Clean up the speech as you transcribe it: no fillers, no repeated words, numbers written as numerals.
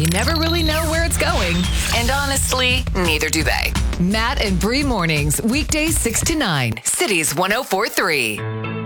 you never really know where it's going. And honestly, neither do they. Matt and Bree mornings, weekdays 6 to 9, Cities 104.3.